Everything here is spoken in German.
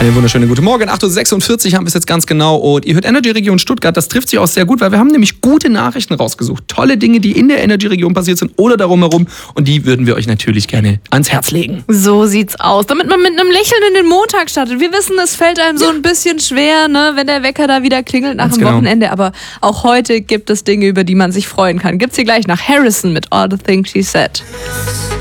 Einen wunderschönen guten Morgen. 8.46 Uhr haben wir es jetzt ganz genau. Und ihr hört Energy Region Stuttgart. Das trifft sich auch sehr gut, weil wir haben nämlich gute Nachrichten rausgesucht. Tolle Dinge, die in der Energy Region passiert sind oder darum herum. Und die würden wir euch natürlich gerne ans Herz legen. So sieht's aus. Damit man mit einem Lächeln in den Montag startet. Wir wissen, es fällt einem so ein bisschen schwer, ne, wenn der Wecker da wieder klingelt nach dem Wochenende. Aber auch heute gibt es Dinge, über die man sich freuen kann. Gibt's hier gleich nach Harrison mit All the Things She Said.